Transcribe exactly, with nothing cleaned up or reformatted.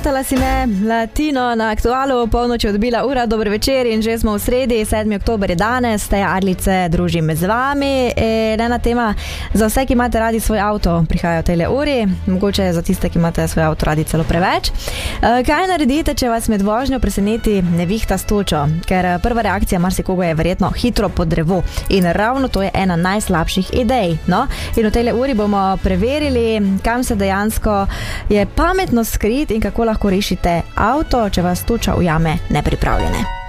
Hotela si me, Latino na Aktualu, polnoč je odbila ura, dober večer in že smo v sredi, sedmi oktober je danes, te Adlice družim z vami. In ena tema za vse, ki imate radi svoj avto, prihajajo v tele uri, mogoče za tiste, ki imate svoj avto radi celo preveč. Kaj naredite, če vas med vožnjo preseneti nevihta s točo? Ker prva reakcija marsikoga je verjetno hitro pod drevo in ravno to je ena najslabših idej. No? In v tele uri bomo preverili, kam se dejansko je pametno skrit in kako lahko rešite avto, če vas toča ujame nepripravljene.